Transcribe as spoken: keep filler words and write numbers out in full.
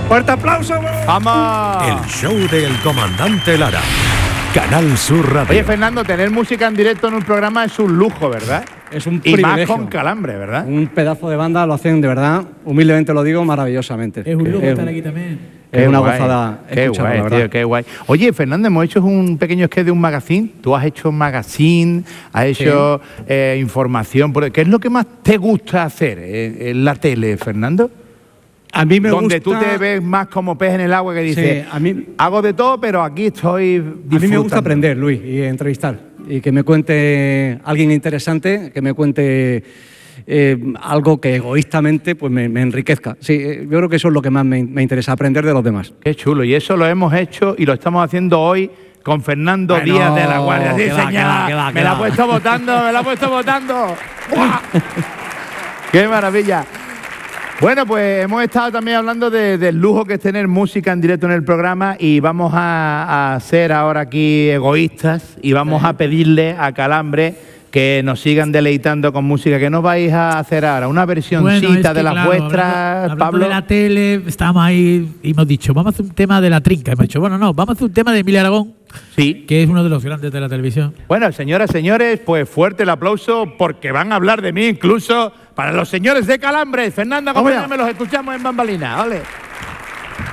¡Fuerte aplauso! ¡Vamos! El show del comandante Lara. Canal Sur Radio. Oye, Fernando, tener música en directo en un programa es un lujo, ¿verdad? Es un Y privilegio. más con Calambre, ¿verdad? Un pedazo de banda lo hacen de verdad, humildemente lo digo, maravillosamente. Es un lujo Es- estar aquí también. Es Qué una guay, gozada Qué escucharlo, guay, la verdad. tío, qué guay. Oye, Fernando, hemos hecho un pequeño sketch de un magazine. Tú has hecho magazine, has hecho eh, información. ¿Qué es lo que más te gusta hacer en, en la tele, Fernando? A mí me Donde gusta, tú te ves más como pez en el agua que dices, Sí, a mí- hago de todo, pero aquí estoy A mí me disfrutando. gusta aprender, Luis, y entrevistar. Y que me cuente alguien interesante, que me cuente eh, algo que egoístamente pues me, me enriquezca. Sí, eh, yo creo que eso es lo que más me, me interesa, aprender de los demás. Qué chulo. Y eso lo hemos hecho y lo estamos haciendo hoy con Fernando Bueno, Díaz de la Guardia. Sí, que va, señora. que va, que va, me que la ha va. puesto votando, me la ha puesto votando. ¡Guau! ¡Qué maravilla! Bueno, pues hemos estado también hablando de- del lujo que es tener música en directo en el programa y vamos a, a ser ahora aquí egoístas y vamos a pedirle a Calambre que nos sigan deleitando con música. ¿Qué nos vais a hacer ahora? ¿Una versioncita Bueno, es que, de las claro, vuestras, hablando, hablando Pablo? de la tele, estábamos ahí y hemos dicho, vamos a hacer un tema de la trinca. Hemos dicho, bueno, no, vamos a hacer un tema de Emilia Aragón, Sí. que es uno de los grandes de la televisión. Bueno, señoras, señores, pues fuerte el aplauso porque van a hablar de mí incluso para los señores de Calambre. Fernando, acompáñame, los escuchamos en bambalina. Vale.